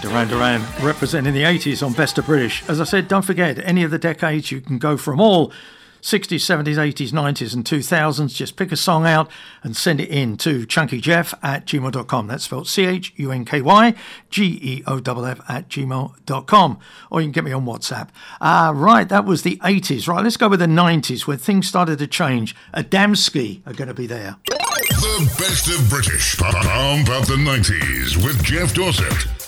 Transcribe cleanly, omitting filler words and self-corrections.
Duran Duran representing the 80s on Best of British. As I said, don't forget, any of the decades you can go from all 60s, 70s, 80s, 90s and 2000s. Just pick a song out and send it in to chunkyjeff@gmail.com. That's spelled CHUNKYGEOFF@gmail.com. Or you can get me on WhatsApp. Right, that was the 80s. Right, let's go with the 90s where things started to change. Adamski are going to be there. The Best of British. Pump up the 90s with Jeff Dorset.